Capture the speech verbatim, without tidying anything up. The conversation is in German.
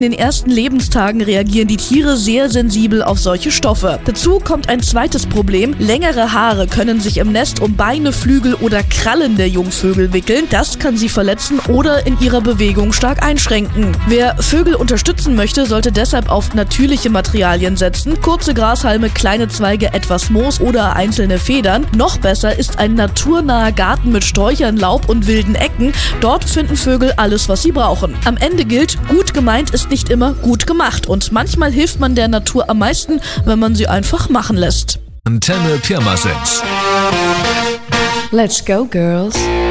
In den ersten Lebenstagen reagieren die Tiere sehr sensibel auf solche Stoffe. Dazu kommt ein zweites Problem. Längere Haare können sich im Nest um Beine, Flügel oder Krallen der Jungvögel wickeln. Das kann sie verletzen oder in ihrer Bewegung stark einschränken. Wer Vögel unterstützen möchte, sollte deshalb auf natürliche Materialien setzen. Kurze Grashalme, kleine Zweige, etwas Moos oder einzelne Federn. Noch besser ist ein naturnaher Garten mit Sträuchern, Laub und wilden Ecken. Dort finden Vögel alles, was sie brauchen. Am Ende gilt, gut gemeint ist nicht immer gut gemacht und manchmal hilft man der Natur am meisten, wenn man sie einfach machen lässt. Antenne Pirmasens. Let's go, girls.